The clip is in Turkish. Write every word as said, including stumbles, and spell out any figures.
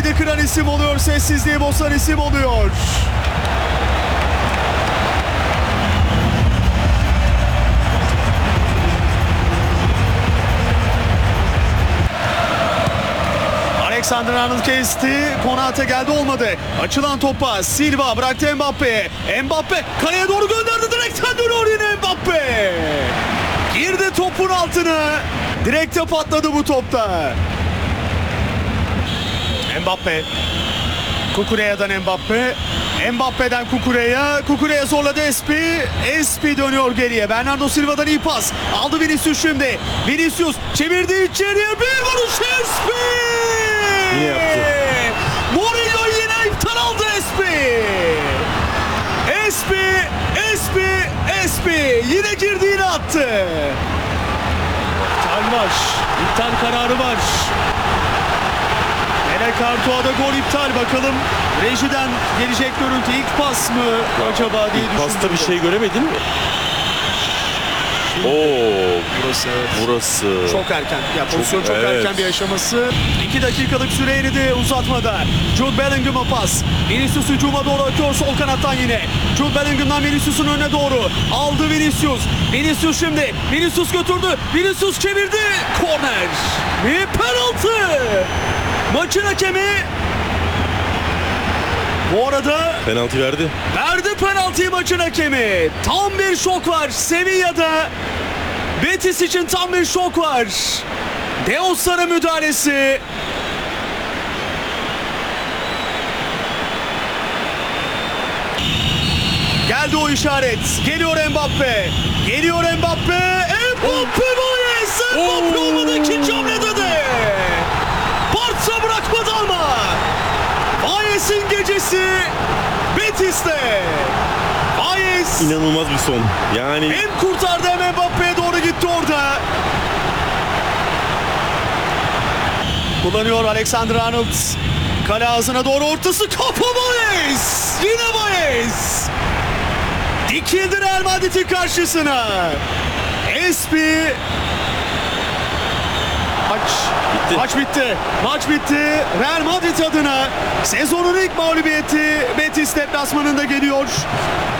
Kalbini kıran isim oluyor, sessizliği bozan isim oluyor. Alexander-Arnold kesti. Konate geldi, olmadı. Açılan topa Silva bıraktı Mbappe'ye. Mbappe kaleye doğru gönderdi. Direkten dönüyor yine Mbappe. Girdi topun altına. Direkte patladı bu topta. Mbappe. Kukureya'dan Mbappe. Mbappe'den Kukureya. Kukureya zorladı Espi. Espi dönüyor geriye. Bernardo Silva'dan iyi pas. Aldı Vinicius şimdi. Vinicius çevirdi içeriye. Bir vuruş Espi. Yine yaptı. Mourinho yine iptal aldı Espi. Espi. Espi. Espi. Yine girdi, yine attı. İptal var. İptal kararı var. Hele Kartua'da gol iptal. Bakalım rejiden gelecek görüntü ilk pas mı acaba diye düşündüm. Pasta bir şey göremedin mi? Oo, Burası evet. burası. Çok erken. Ya pozisyon çok, çok evet. erken bir aşaması. iki dakikalık süre eridi uzatmada. Jude Bellingham'a pas. Vinicius hücuma doğru atıyor sol kanattan yine. Jude Bellingham'dan Vinicius'un önüne doğru. Aldı Vinicius. Vinicius şimdi. Vinicius götürdü. Vinicius çevirdi. Korner. Ve penaltı. Maçın hakemi bu arada Penaltı verdi. verdi penaltıyı maçın hakemi. Tam bir şok var Sevilla'da. Betis için tam bir şok var. Deos'ların müdahalesi. Geldi o işaret. Geliyor Mbappe. Geliyor Mbappe. Mbappe Valles. Mbappe olmadı ikinci hamlede de. Barça bırakmadı ama. Valles'in gecesi Betis'te. Valles İnanılmaz bir son. Yani hem kurtardı hem Mbappe'ye doğru gitti orada. Kullanıyor Alexander-Arnold. Kale ağzına doğru ortası. Kafa Valles. Yine Valles. Dikildi Real Madrid'in karşısına. Espi. Maç bitti. Maç bitti. Maç bitti. Real Madrid adına sezonun ilk mağlubiyeti Betis deplasmanında geliyor.